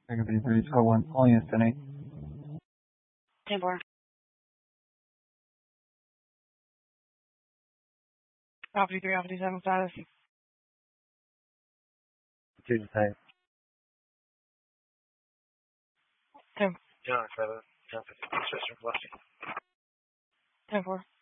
Negative 321, all units 10-8. 10-4. Alpha 3, Alpha 27 status. 2 to tank. 10. John 7, 10-50, system blessing. 10-4.